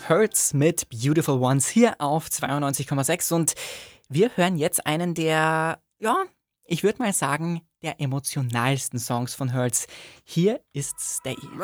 Hurts mit Beautiful Ones hier auf 92,6 und wir hören jetzt einen der, ja, ich würde mal sagen, der emotionalsten Songs von Hurts. Hier ist Stay.